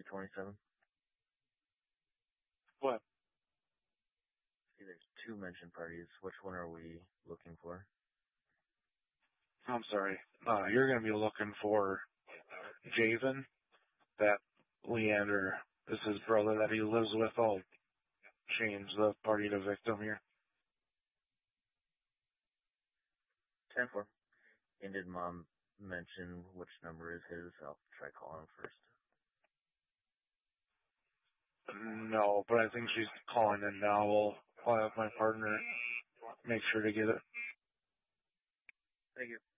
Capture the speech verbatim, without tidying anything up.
twenty-seven. What? See, there's two mentioned parties. Which one are we looking for? I'm sorry. Uh, you're going to be looking for Javen. That Leander is his brother that he lives with. I'll change the party to victim here. ten four. And did Mom mention which number is his? I'll try calling him first. No, but I think she's calling in now. We'll, I'll have my partner make sure to get it. Thank you.